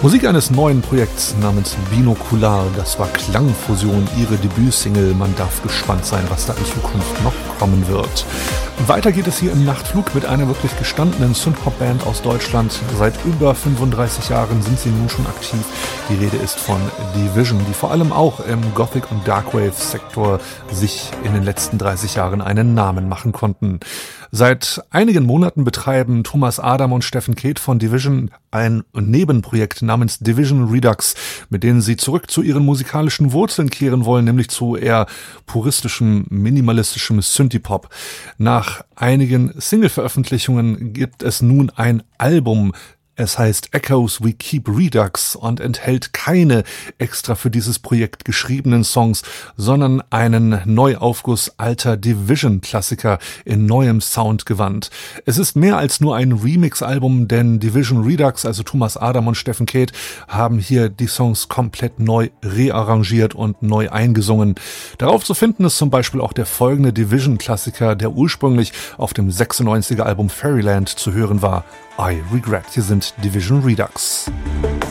Musik eines neuen Projekts namens Binokular, das war Klangfusion, ihre Debütsingle. Man darf gespannt sein, was da in Zukunft noch kommen wird. Weiter geht es hier im Nachtflug mit einer wirklich gestandenen Synthpop-Band aus Deutschland. Seit über 35 Jahren sind sie nun schon aktiv. Die Rede ist von Division, die vor allem auch im Gothic- und Darkwave-Sektor sich in den letzten 30 Jahren einen Namen machen konnten. Seit einigen Monaten betreiben Thomas Adam und Steffen Keth von Division ein Nebenprojekt namens Division Redux, mit denen sie zurück zu ihren musikalischen Wurzeln kehren wollen, nämlich zu eher puristischem, minimalistischem Synthie-Pop. Nach einigen Single-Veröffentlichungen gibt es nun ein Album. Es heißt Echoes We Keep Redux und enthält keine extra für dieses Projekt geschriebenen Songs, sondern einen Neuaufguss alter Division-Klassiker in neuem Soundgewand. Es ist mehr als nur ein Remix-Album, denn Division Redux, also Thomas Adam und Steffen Keth, haben hier die Songs komplett neu rearrangiert und neu eingesungen. Darauf zu finden ist zum Beispiel auch der folgende Division-Klassiker, der ursprünglich auf dem 96er Album Fairyland zu hören war. I Regret. Hier sind Division Redux.